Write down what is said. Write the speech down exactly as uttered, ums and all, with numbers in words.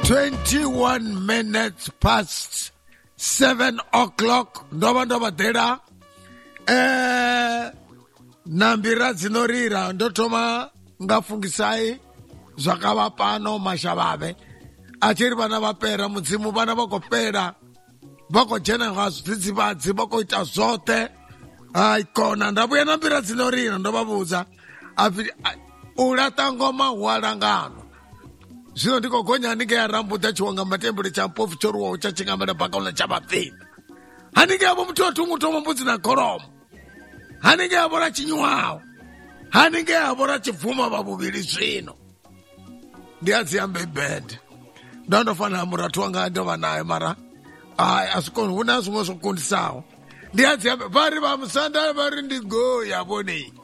twenty-one minutes past seven o'clock. Ndoba ndoba dera. Eh, nambira zinorira ndotoma ngafungisai zvakava pano mashababe. Achiri vana vapera mudzimu vana vakopera. Vakojena ngazvidzivadzi vakoita zvote. Ai kona ndabuya nambira zinorira ndobabuza. Afi urata ngoma hwalangano. Zvino ndiko gonya nike yarambudza chiwanga matembere champofu choruwa chachingamira pakaula chamapfina. Hanike yabo mutoto mutomo mbudzi na koromo. Hanike yabo ra chinywawo. Hanike yabo ra chivuma babuviri zvino. Ndiadzi yambe bed. Ndandofana muratu wanga ndova naye mara. Ai asikoni una zvimwe zvokundisawo. Ndiadzi yambe vari vamusanda vari ndigo yabonei.